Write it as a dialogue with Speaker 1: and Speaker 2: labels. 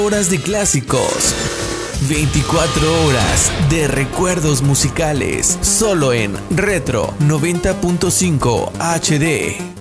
Speaker 1: horas de clásicos. 24 horas de recuerdos musicales. Solo en Retro 90.5 HD.